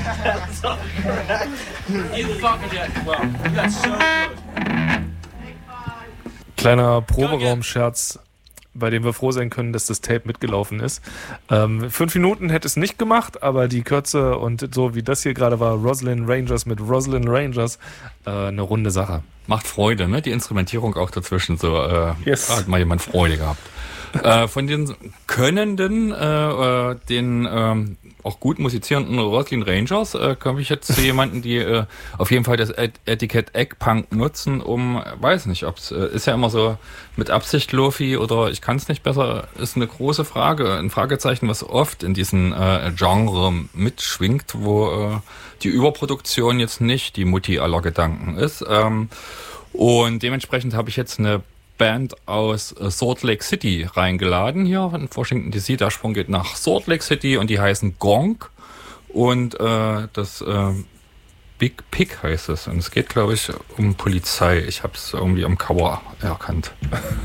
Kleiner Proberaumscherz, bei dem wir froh sein können, dass das Tape mitgelaufen ist. 5 Minuten hätte es nicht gemacht, aber die Kürze und so wie das hier gerade war, Rosalind Rangers mit Rosalind Rangers, eine runde Sache. Macht Freude, ne? Die Instrumentierung auch dazwischen, so Yes. hat mal jemand Freude gehabt. Von den Könnenden, den auch gut musizierenden Rosalind Rangers, komme ich jetzt zu jemanden, die auf jeden Fall das Etikett Eggpunk nutzen, weiß nicht, ob es ist ja immer so mit Absicht Lofi oder ich kann es nicht besser, ist eine große Frage, ein Fragezeichen, was oft in diesen Genre mitschwingt, wo die Überproduktion jetzt nicht die Mutti aller Gedanken ist. Und dementsprechend habe ich jetzt eine Band aus Salt Lake City reingeladen hier in Washington DC. Der Sprung geht nach Salt Lake City und die heißen Gong und das Big Pig heißt es. Und es geht, glaube ich, um Polizei. Ich habe es irgendwie am Cover erkannt.